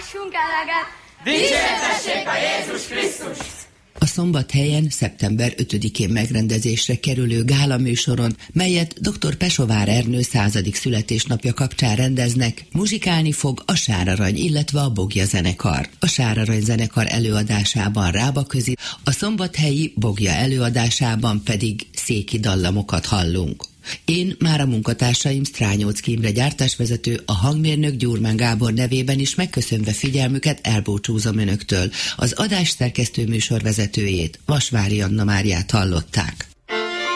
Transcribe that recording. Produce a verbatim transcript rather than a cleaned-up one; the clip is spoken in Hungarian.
lássunk eleget. Dicsértessék a Jézus Krisztus! A Szombathelyen szeptember ötödikén megrendezésre kerülő gála műsoron, melyet dr. Pesovár Ernő századik születésnapja kapcsán rendeznek, muzsikálni fog a Sárarany, illetve a Bogja zenekar. A Sárarany zenekar előadásában Rábaközi, a szombathelyi Bogja előadásában pedig széki dallamokat hallunk. Én már a munkatársaim Strányóczky Imre gyártásvezető, a hangmérnök Gyurmán Gábor nevében is megköszönve figyelmüket elbúcsúzom önöktől. Az adás szerkesztő műsorvezetőjét, Vasvári Anna Máriát hallották.